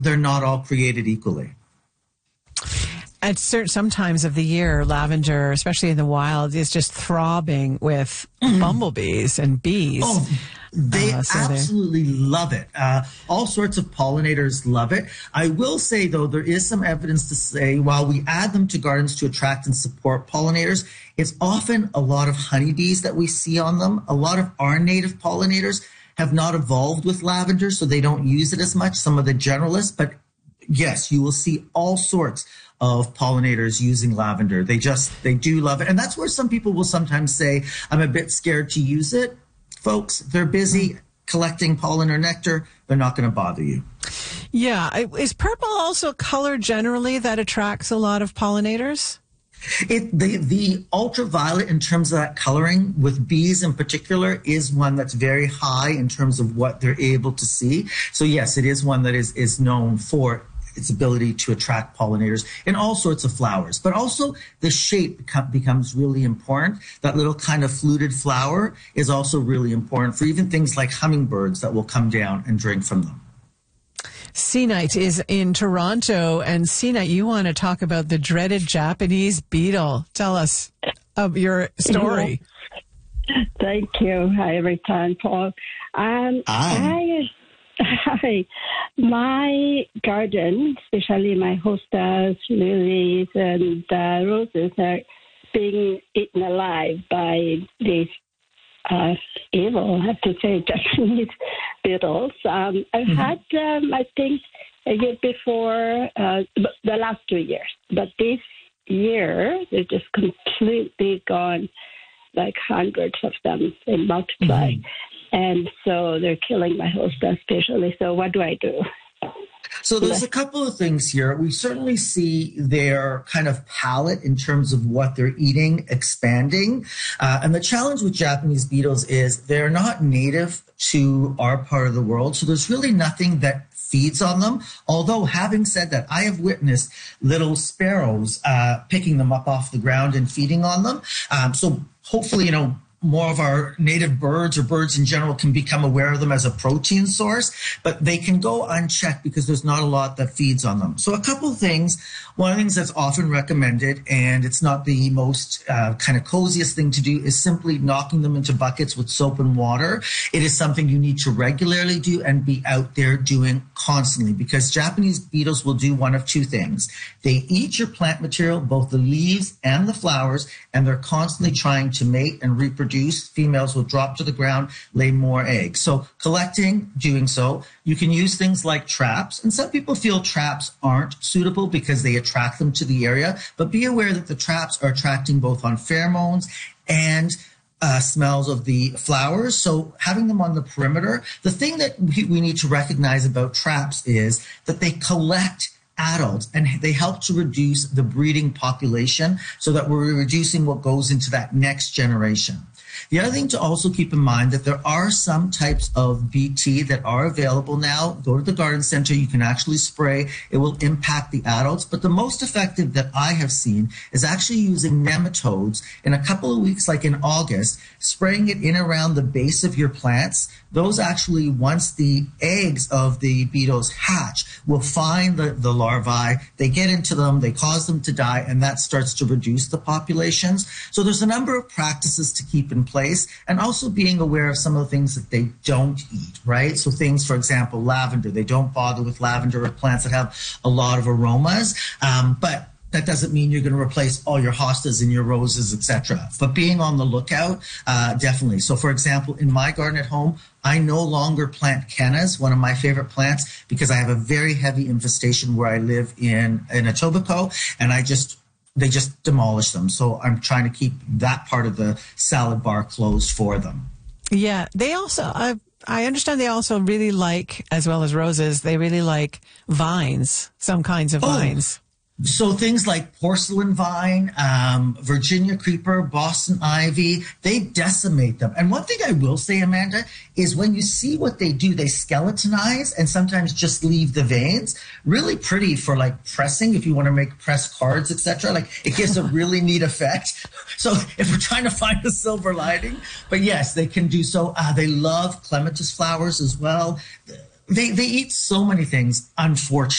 they're not all created equally. At some times of the year, lavender, especially in the wild, is just throbbing with bumblebees and bees. Oh, they absolutely love it. All sorts of pollinators love it. I will say, though, there is some evidence to say while we add them to gardens to attract and support pollinators, it's often a lot of honeybees that we see on them. A lot of our native pollinators have not evolved with lavender, so they don't use it as much, some of the generalists. But yes, you will see all sorts of pollinators using lavender. They do love it. And that's where some people will sometimes say, I'm a bit scared to use it. Folks, they're busy collecting pollen or nectar. They're not going to bother you. Yeah. Is purple also a color generally that attracts a lot of pollinators? The ultraviolet in terms of that coloring with bees in particular is one that's very high in terms of what they're able to see. So yes, it is one that is known for its ability to attract pollinators in all sorts of flowers. But also the shape becomes really important. That little kind of fluted flower is also really important for even things like hummingbirds that will come down and drink from them. C-Night is in Toronto, and C-Night, you want to talk about the dreaded Japanese beetle. Tell us of your story. Thank you. Hi, everyone, Paul. Hi. My garden, especially my hostas, lilies, and roses, are being eaten alive by these evil, I have to say, Japanese beetles. I've had, I think, a year before, the last 2 years. But this year, they're just completely gone, like hundreds of them. They multiply. And so they're killing my hosta especially. So what do I do? So there's a couple of things here. We certainly see their kind of palate in terms of what they're eating expanding. And the challenge with Japanese beetles is they're not native to our part of the world. So there's really nothing that feeds on them. Although having said that, I have witnessed little picking them up off the ground and feeding on them. So hopefully, more of our native birds or birds in general can become aware of them as a protein source, but they can go unchecked because there's not a lot that feeds on them. So a couple of things. One of the things that's often recommended, and it's not the most kind of coziest thing to do, is simply knocking them into buckets with soap and water. It is something you need to regularly do and be out there doing constantly, because Japanese beetles will do one of two things. They eat your plant material, both the leaves and the flowers, and they're constantly trying to mate and reproduce. Females will drop to the ground, lay more eggs. So doing so, you can use things like traps. And some people feel traps aren't suitable because they attract them to the area. But be aware that the traps are attracting both on pheromones and smells of the flowers. So having them on the perimeter, the thing that we need to recognize about traps is that they collect adults and they help to reduce the breeding population so that we're reducing what goes into that next generation. The other thing to also keep in mind that there are some types of BT that are available now. Go to the garden center. You can actually spray. It will impact the adults. But the most effective that I have seen is actually using nematodes in a couple of weeks, like in August, spraying it in around the base of your plants. Those actually, once the eggs of the beetles hatch, will find the larvae. They get into them. They cause them to die. And that starts to reduce the populations. So there's a number of practices to keep in place, and also being aware of some of the things that they don't eat, right? So things, for example, lavender. They don't bother with lavender or plants that have a lot of aromas, but that doesn't mean you're going to replace all your hostas and your roses, etc. But being on the lookout, definitely. So, for example, in my garden at home, I no longer plant cannas, one of my favorite plants, because I have a very heavy infestation where I live in Etobicoke, and they just demolish them. So I'm trying to keep that part of the salad bar closed for them. Yeah, they also, I understand they also really like, as well as roses, they really like vines, some kinds of vines. So things like porcelain vine, Virginia creeper, Boston ivy, they decimate them. And one thing I will say, Amanda, is when you see what they do, they skeletonize and sometimes just leave the veins. Really pretty for like pressing, if you want to make press cards, etc. Like it gives a really neat effect. So if we're trying to find a silver lining, but yes, they can do so. They love clematis flowers as well. They eat so many things, unfortunately.